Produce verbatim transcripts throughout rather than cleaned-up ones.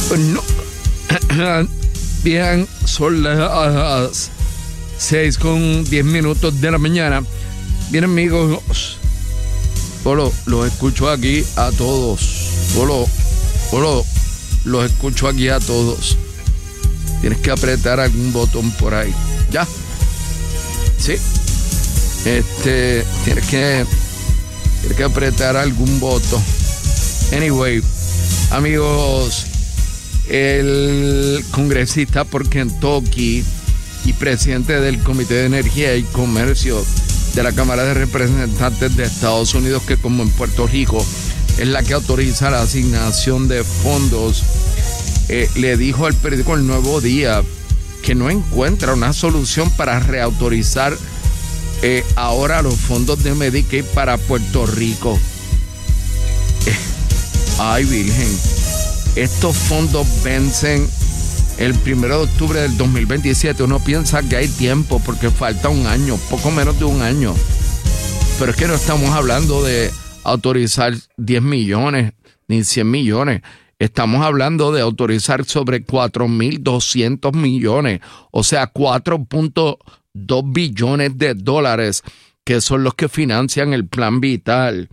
No. Bien, son las seis con diez minutos de la mañana. Bien, amigos, Polo, los escucho aquí a todos. Polo, Polo, los escucho aquí a todos. Tienes que apretar algún botón por ahí. ¿Ya? Sí. Este, tienes que, tienes que apretar algún botón. Anyway, amigos, el congresista por Kentucky y presidente del Comité de Energía y Comercio de la Cámara de Representantes de Estados Unidos, que como en Puerto Rico es la que autoriza la asignación de fondos, eh, le dijo al periódico El Nuevo Día que no encuentra una solución para reautorizar eh, ahora los fondos de Medicaid para Puerto Rico. Eh, ay, Virgen, estos fondos vencen el primero de octubre del dos mil veintisiete. Uno piensa que hay tiempo porque falta un año, poco menos de un año. Pero es que no estamos hablando de autorizar diez millones ni cien millones. Estamos hablando de autorizar sobre cuatro mil doscientos millones, o sea, cuatro punto dos billones de dólares, que son los que financian el Plan Vital.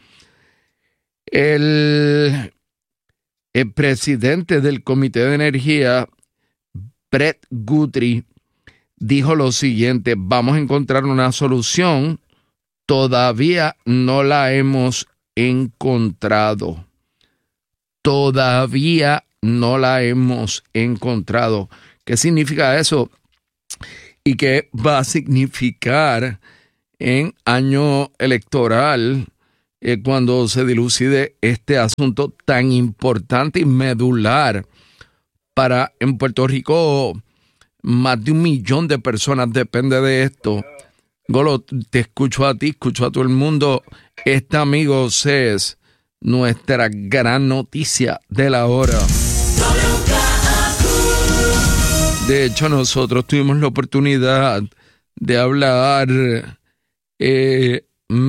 El, el presidente del Comité de Energía, Brett Guthrie, dijo lo siguiente: vamos a encontrar una solución, todavía no la hemos encontrado. Todavía no la hemos encontrado. ¿Qué significa eso? ¿Y qué va a significar en año electoral eh, cuando se dilucide este asunto tan importante y medular para, en Puerto Rico, más de un millón de personas depende de esto? Golo, te escucho a ti, escucho a todo el mundo. Esta, amigos, es nuestra gran noticia de la hora. De hecho, nosotros tuvimos la oportunidad de hablar eh,